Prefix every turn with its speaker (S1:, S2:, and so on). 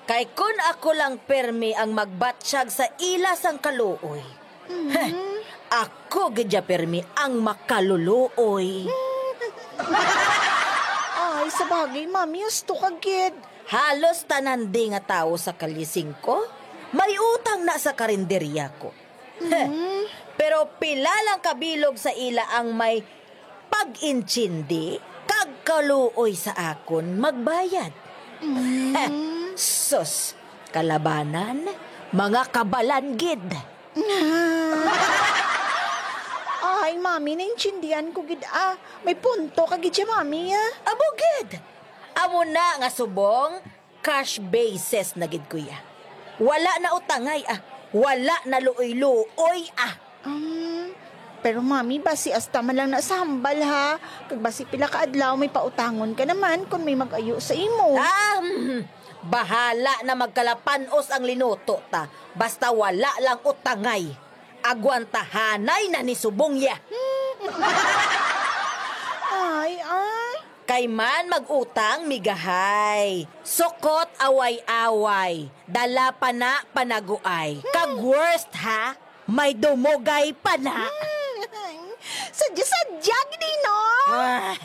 S1: Kay kun ako lang permi ang magbatsyag sa ila sang kaluoy. Ako gidya permi ang makaluluoy.
S2: Ay, sa bagay, mami, gusto ka, gid.
S1: Halos tanan di nga tao sa kalising ko, may utang na sa karinderya ko. Pero pila lang kabilog sa ila ang may pag-inchindi, kag kaluoy sa akon magbayad. Sus, kalabanan, mga kabalangid.
S2: Ay, mami, naintindihan ko, gid. May punto ka, gid siya, mami,
S1: Abugid! Amo na nga subong, cash basis na gid kuya. Wala na utangay wala na luoy-luoy
S2: Pero mami, basi asta man lang nasambal, ha? Kag basi pila ka adlaw may pautangon ka naman kung may mag-ayo sa imo.
S1: Bahala na magkalapanos ang linuto ta. Basta wala lang utangay. Agwantahanay na ni subong ya.
S2: Ay,
S1: Kay man magutang migahay. Sukot away-away. Dala pa na panaguay. Kag worst ha, may dumugay pa na.
S2: Sadya-sadya, gini, no?